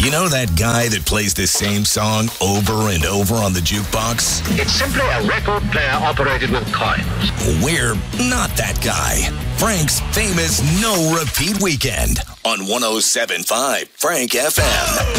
You know that guy that plays the same song over and over on the jukebox? It's simply a record player operated with coins. We're not that guy. Frank's famous No Repeat Weekend on 107.5 Frank FM.